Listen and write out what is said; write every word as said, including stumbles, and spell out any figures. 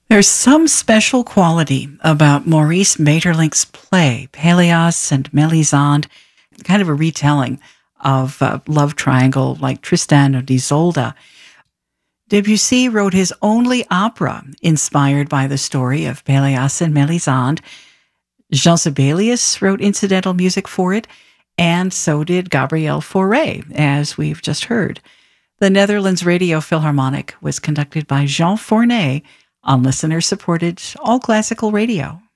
There's some special quality about Maurice Maeterlinck's play, Péléas and Mélisande, kind of a retelling of a love triangle like Tristan and Isolde. Debussy wrote his only opera inspired by the story of Péléas and Mélisande. Jean Sibelius wrote incidental music for it, and so did Gabriel Fauré, as we've just heard. The Netherlands Radio Philharmonic was conducted by Jean Fournet on listener-supported all-classical radio.